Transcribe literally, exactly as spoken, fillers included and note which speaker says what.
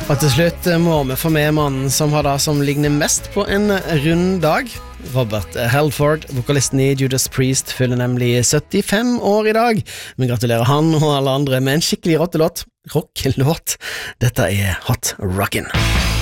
Speaker 1: Og til slutt må vi få med mannen som har det som ligner mest på en rund dag. Robert Halford, vokalisten i Judas Priest, fyller nemlig syttifem år i dag. Vi gratulerer han og alle andre med en skikkelig rottelåt. Rockelåt. Dette er Hot Rockin'.